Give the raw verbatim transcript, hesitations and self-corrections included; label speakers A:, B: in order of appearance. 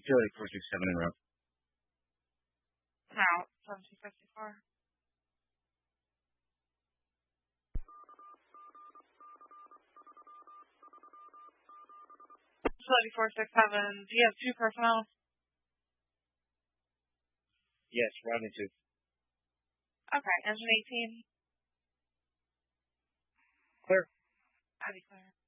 A: Facility four six seven in route.
B: Now, seventeen fifty-four. Facility four six seven, do you have two personnel?
A: Yes, routing two.
B: Okay, engine eighteen.
A: Clear.
B: Abby clear.